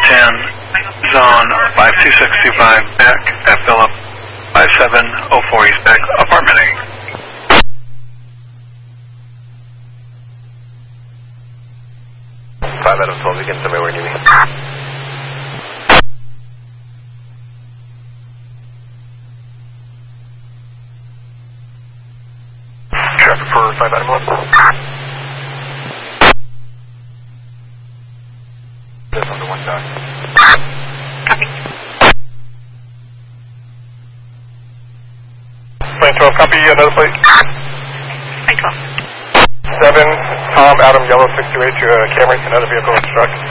10, zone 52625 back at Phillip 5704 East back, apartment 8. 5 out of 12, you can tell me where you need me. Traffic for 5 Adam 1. This on the 1 dot. Copy. Plane 12, copy, another plate. Plane 12. 7, Tom, Adam, Yellow 628 to Camry, another vehicle struck.